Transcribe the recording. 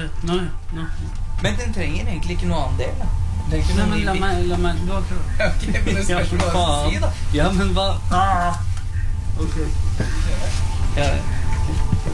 Nå. Men den trenger egentlig ikke noe annen del, da. Nei, men la meg, du har klart. Ok, men det spørs hva du si, da. Ja, men hva? Ok. Ja.